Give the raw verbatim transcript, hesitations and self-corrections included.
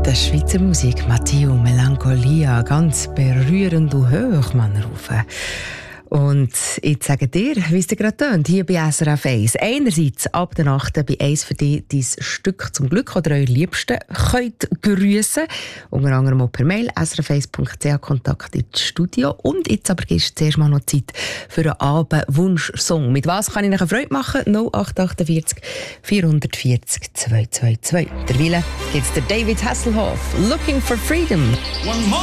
Das ist Schweizer Musik, Matteo Melancholia, ganz berührend und hoch, Mann, rufen. Und jetzt sage dir, wie es dir gerade tönt, hier bei S R F eins. Einerseits ab der Nacht bei eins für dich dein Stück zum Glück oder eure Liebsten könnt grüssen. Unter anderem auch per Mail s r f eins punkt c h Kontakt ins Studio. Und jetzt aber ist zuerst mal noch Zeit für einen Abendwunsch-Song. Mit was kann ich euch eine Freude machen? null acht achtundvierzig vierhundertvierzig zweihundertzweiundzwanzig. Derweil gibt es der David Hasselhoff, Looking for Freedom.